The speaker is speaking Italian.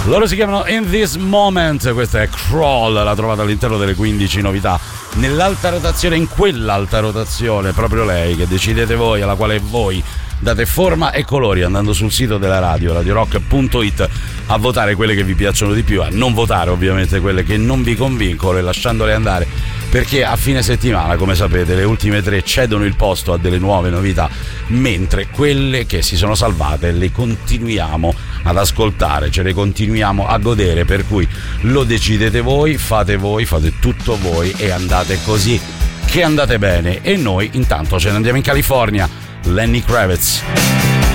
Loro si chiamano In This Moment, questa è Crawl, la trovate all'interno delle 15 novità nell'alta rotazione, in quell'alta rotazione, proprio lei che decidete voi, alla quale voi date forma e colori andando sul sito della radio, radiorock.it, a votare quelle che vi piacciono di più, a non votare ovviamente quelle che non vi convincono e lasciandole andare, perché a fine settimana, come sapete, le ultime 3 cedono il posto a delle nuove novità, mentre quelle che si sono salvate le continuiamo ad ascoltare, ce le continuiamo a godere, per cui lo decidete voi, fate tutto voi e andate così che andate bene. E noi intanto ce ne andiamo in California. Lenny Kravitz.